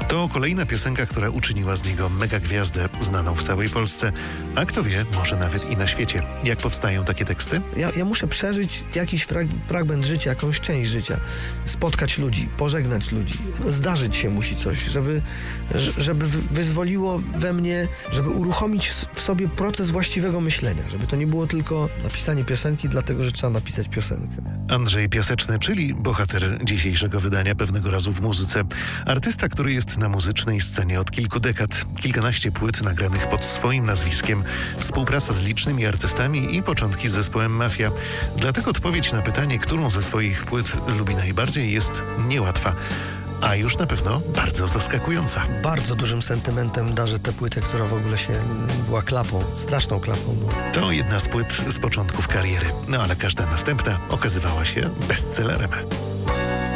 To kolejna piosenka, która uczyniła z niego megagwiazdę, znaną w całej Polsce, a kto wie, może nawet i na świecie. Jak powstają takie teksty? Ja muszę przeżyć jakiś fragment życia, jakąś część życia. Spotkać ludzi, pożegnać ludzi. Zdarzyć się musi coś, żeby wyzwoliło we mnie, żeby uruchomić w sobie proces właściwego myślenia. Żeby to nie było tylko napisanie piosenki, dlatego że trzeba napisać piosenkę. Andrzej Piaseczny, czyli bohater dzisiejszego wydania Pewnego razu w muzyce. Artysta, który jest na muzycznej scenie od kilku dekad. Kilkanaście płyt nagranych pod swoim nazwiskiem. Współpraca z licznymi artystami i początki z zespołem Mafia. Dlatego odpowiedź na pytanie, którą ze swoich płyt lubi najbardziej, jest niełatwa. A już na pewno bardzo zaskakująca. Bardzo dużym sentymentem darzę tę płytę, która w ogóle się była klapą, straszną klapą. To jedna z płyt z początków kariery. No ale każda następna okazywała się bestsellerem.